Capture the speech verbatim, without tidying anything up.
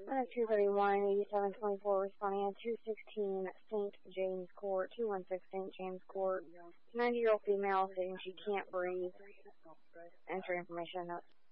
Uh, two thirty-one, eighty-seven twenty-four, responding at two sixteen Saint James Court, two one six Saint James Court. ninety-year-old female stating she can't breathe. Enter information notes.